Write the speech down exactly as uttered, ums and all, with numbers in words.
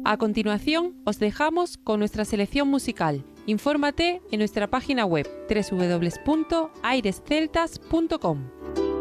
A continuación, os dejamos con nuestra selección musical. Infórmate en nuestra página web doble u doble u doble u punto aires celtas punto com.